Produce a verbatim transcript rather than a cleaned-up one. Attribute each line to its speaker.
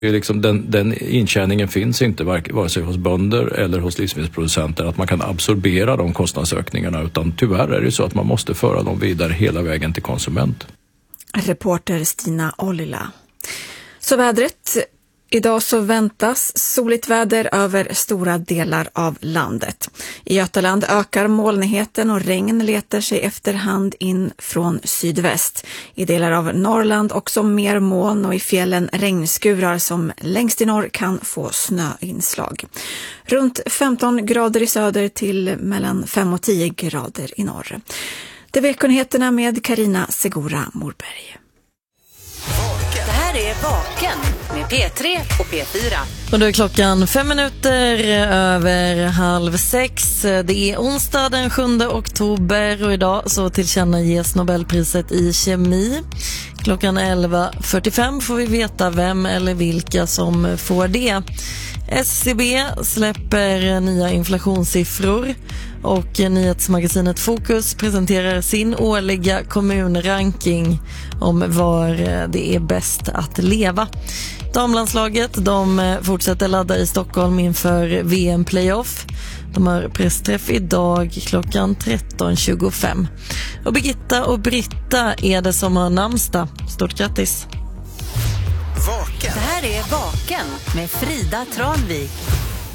Speaker 1: Det är liksom den, den intjäningen finns inte vare sig hos bönder eller hos livsmedelsproducenter att man kan absorbera de kostnadsökningarna, utan tyvärr är det så att man måste föra dem vidare hela vägen till konsument.
Speaker 2: Reporter Stina Ollila. Så vädret. Idag så väntas soligt väder över stora delar av landet. I Götaland ökar molnigheten och regn letar sig efterhand in från sydväst. I delar av Norrland också mer moln och i fjällen regnskurar som längst i norr kan få snöinslag. Runt femton grader i söder till mellan fem och tio grader i norr. Det är Veckonheterna med Carina Segura Morberg.
Speaker 3: Det här är Vaken med P tre och P fyra.
Speaker 4: Och då är klockan fem minuter över halv sex. Det är onsdag den sjunde oktober och idag så tillkännages Nobelpriset i kemi. Klockan elva fyrtiofem får vi veta vem eller vilka som får det. S C B släpper nya inflationssiffror och nyhetsmagasinet Fokus presenterar sin årliga kommunranking om var det är bäst att leva. Damlandslaget de fortsätter ladda i Stockholm inför V M-playoff. De har pressträff idag klockan tretton tjugofem. Och Birgitta och Britta är det som har namnsdag. Stort grattis!
Speaker 3: Vaken. Det här är Vaken med Frida Tranvik.